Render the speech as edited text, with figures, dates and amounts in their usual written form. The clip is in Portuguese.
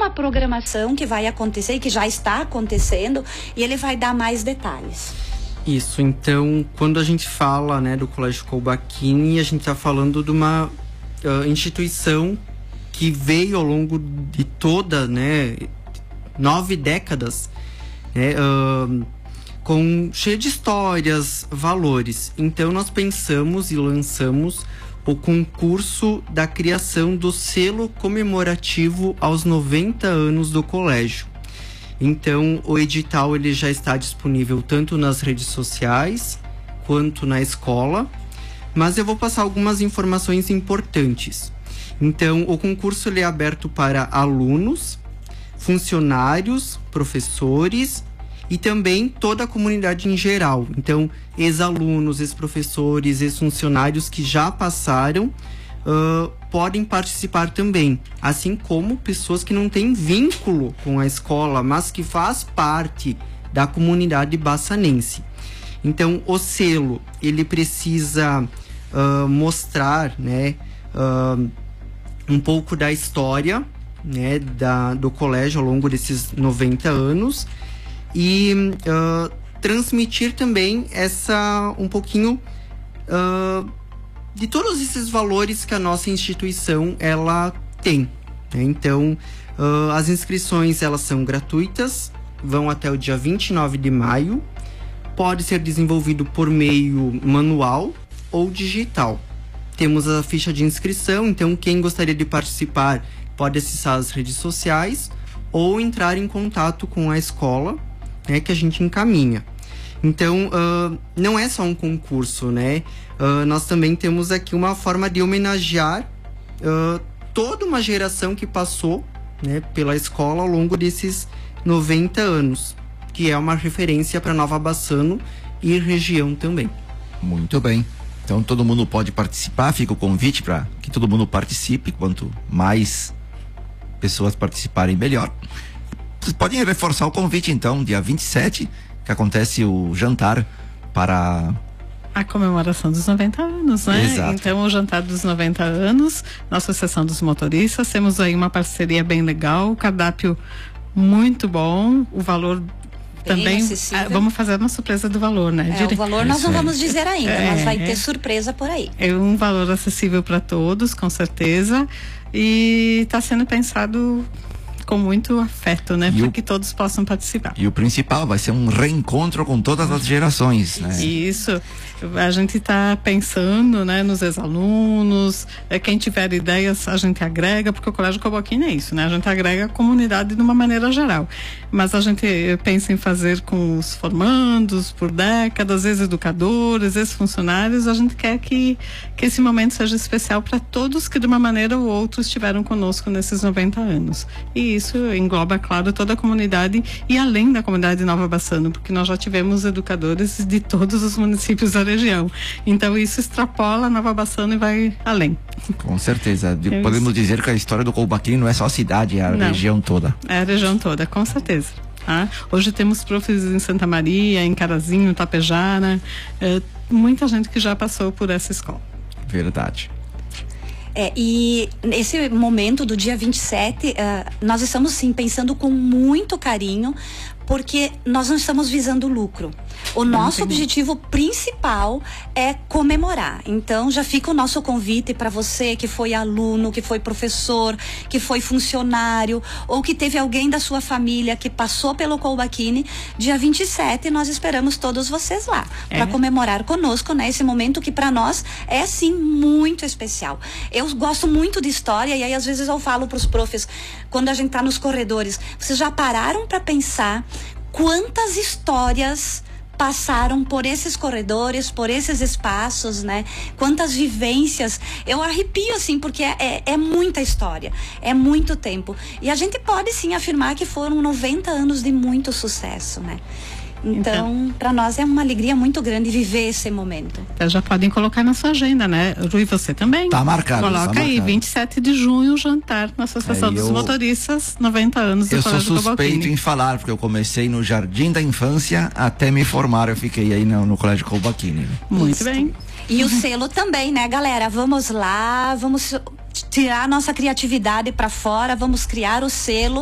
uma programação que vai acontecer e que já está acontecendo, e ele vai dar mais detalhes. Isso, então, quando a gente fala, né, do Colégio Coubachini, a gente está falando de uma instituição que veio ao longo de toda, né, 9 décadas, né, cheio de histórias, valores. Então nós pensamos e lançamos o concurso da criação do selo comemorativo aos 90 anos do colégio. Então o edital ele já está disponível tanto nas redes sociais quanto na escola, mas eu vou passar algumas informações importantes. Então o concurso ele é aberto para alunos, funcionários, professores e também toda a comunidade em geral. Então, ex-alunos, ex-professores, ex-funcionários que já passaram podem participar também. Assim como pessoas que não têm vínculo com a escola, mas que faz parte da comunidade bassanense. Então, o selo, ele precisa mostrar, né, um pouco da história, né, do colégio ao longo desses 90 anos. E transmitir também um pouquinho de todos esses valores que a nossa instituição ela tem, né? Então, as inscrições elas são gratuitas, vão até o dia 29 de maio, pode ser desenvolvido por meio manual ou digital. Temos a ficha de inscrição, então quem gostaria de participar pode acessar as redes sociais ou entrar em contato com a escola, né, que a gente encaminha. Então, não é só um concurso, né? Nós também temos aqui uma forma de homenagear toda uma geração que passou, né, pela escola ao longo desses 90 anos, que é uma referência para Nova Bassano e região também. Muito bem. Então, todo mundo pode participar. Fica o convite para que todo mundo participe. Quanto mais pessoas participarem, melhor. Vocês podem reforçar o convite, então, dia 27, que acontece o jantar para a comemoração dos 90 anos, né? Exato. Então, o jantar dos 90 anos, nossa Associação dos Motoristas, temos aí uma parceria bem legal, o cardápio muito bom, o valor também. Vamos fazer uma surpresa do valor, né? O valor nós não vamos dizer ainda, mas vai ter surpresa por aí. É um valor acessível para todos, com certeza, e está sendo pensado com muito afeto, né? Para que todos possam participar. E o principal vai ser um reencontro com todas as gerações, né? Isso. A gente está pensando, né, nos ex-alunos, quem tiver ideias a gente agrega, porque o Colégio Coubachini é isso, né? A gente agrega a comunidade de uma maneira geral. Mas a gente pensa em fazer com os formandos por décadas, ex-educadores, ex-funcionários. A gente quer que esse momento seja especial para todos que de uma maneira ou outra estiveram conosco nesses 90 anos. E isso engloba, claro, toda a comunidade e além da comunidade de Nova Bassano, porque nós já tivemos educadores de todos os municípios da região. Então isso extrapola Nova Bassano e vai além. Com certeza. Podemos dizer que a história do Coubachini não é só a cidade, é a região toda. É a região toda, com certeza. Hoje temos profs em Santa Maria, em Carazinho, Tapejara, muita gente que já passou por essa escola. Verdade. E nesse momento do dia 27, nós estamos sim pensando com muito carinho, porque nós não estamos visando lucro. O nosso objetivo principal é comemorar. Então já fica o nosso convite para você que foi aluno, que foi professor, que foi funcionário ou que teve alguém da sua família que passou pelo Coubachini. Dia 27 nós esperamos todos vocês lá para comemorar conosco, né? Esse momento que para nós é sim muito especial. Eu gosto muito de história e aí às vezes eu falo para os profs, quando a gente tá nos corredores, vocês já pararam para pensar quantas histórias passaram por esses corredores, por esses espaços, né? Quantas vivências. Eu arrepio, assim, porque é muita história, é muito tempo. E a gente pode, sim, afirmar que foram 90 anos de muito sucesso, né? Então, para nós é uma alegria muito grande viver esse momento. Então já podem colocar na sua agenda, né? Rui, você também. Tá marcado. Coloca aí, 27 de junho, jantar na Associação dos Motoristas, 90 anos do Colégio Coubachini. Eu sou suspeito em falar, porque eu comecei no Jardim da Infância até me formar, eu fiquei aí no Colégio Coubachini. Muito bem. E o selo também, né, galera? Vamos lá, vamos tirar a nossa criatividade para fora, vamos criar o selo